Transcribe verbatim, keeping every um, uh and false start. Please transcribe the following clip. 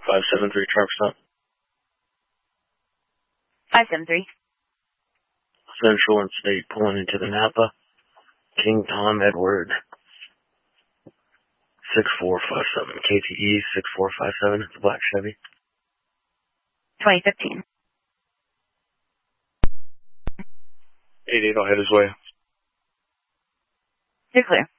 five seven three truck stop. five seven three. Central and State pulling into the Napa. King Tom Edward. six four five seven. K T E six four five seven. It's a black Chevy. twenty fifteen. eight eight, I'll head his way. You're clear.